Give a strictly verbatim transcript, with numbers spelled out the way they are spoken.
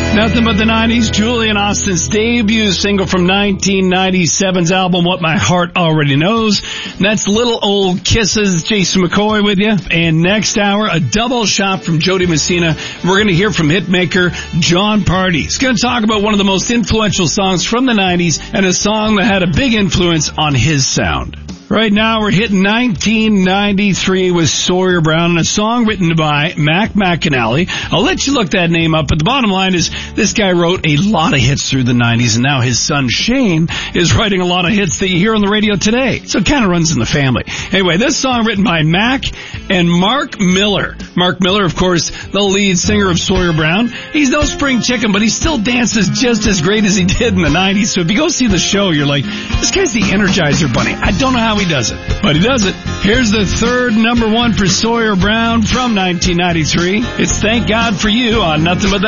Nothing But the nineties, Julian Austin's debut single from nineteen ninety-seven's album, What My Heart Already Knows. That's Little Old Kisses. Jason McCoy with you. And next hour, a double shot from Jody Messina. We're going to hear from hitmaker John Party. He's going to talk about one of the most influential songs from the nineties and a song that had a big influence on his sound. Right now, we're hitting nineteen ninety-three with Sawyer Brown, and a song written by Mac McAnally. I'll let you look that name up, but the bottom line is this guy wrote a lot of hits through the nineties, and now his son Shane is writing a lot of hits that you hear on the radio today. So it kind of runs in the family. Anyway, this song written by Mac and Mark Miller. Mark Miller, of course, the lead singer of Sawyer Brown. He's no spring chicken, but he still dances just as great as he did in the nineties. So if you go see the show, you're like, this guy's the Energizer Bunny. I don't know how he does it, but he does it. Here's the third number one for Sawyer Brown from nineteen ninety-three. It's Thank God for You on Nothing But the